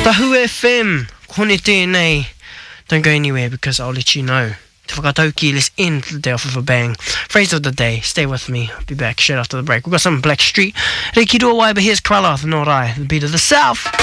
Tahu FM, kone tēnei. Don't go anywhere because I'll let you know. Te whakatauki, let's end the day off with a bang. Phrase of the day, stay with me. I'll be back straight after the break. We've got some Black Street. Reiki Rō Wai, but here's Krala, the Norai, the beat of the South.